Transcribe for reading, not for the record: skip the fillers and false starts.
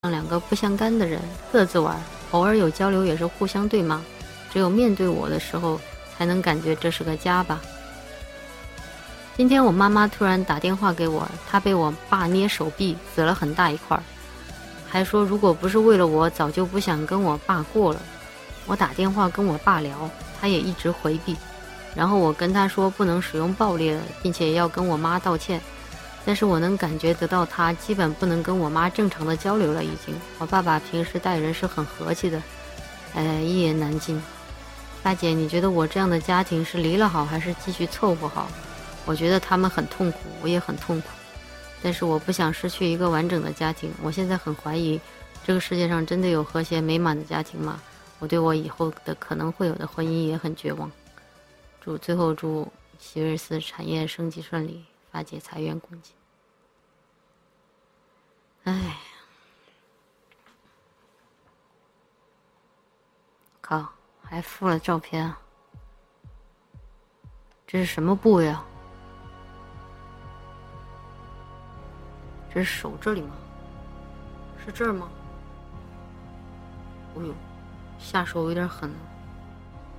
像两个不相干的人各自玩，偶尔有交流也是互相对骂，只有面对我的时候才能感觉这是个家吧。今天我妈妈突然打电话给我，她被我爸捏手臂紫了很大一块，还说如果不是为了我早就不想跟我爸过了。我打电话跟我爸聊，他也一直回避，然后我跟他说不能使用暴力了，并且要跟我妈道歉，但是我能感觉得到他基本不能跟我妈正常的交流了已经。我爸爸平时待人是很和气的，一言难尽。大姐，你觉得我这样的家庭是离了好还是继续凑合好？我觉得他们很痛苦，我也很痛苦，但是我不想失去一个完整的家庭。我现在很怀疑这个世界上真的有和谐美满的家庭吗？我对我以后的可能会有的婚姻也很绝望。最后祝希瑞斯产业升级顺利，发姐财源广进。哎，靠，还附了照片啊！这是什么部位啊？这是手这里吗？是这儿吗？哦呦，下手有点狠了。